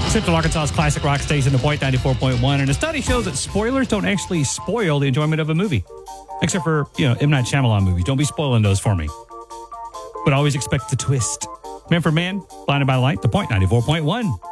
Central Arkansas's classic rock station, The Point 94.1. And a study shows that spoilers don't actually spoil the enjoyment of a movie. Except for, M. Night Shyamalan movies. Don't be spoiling those for me. But always expect the twist. Man for Man, Blinded by Light, The Point 94.1.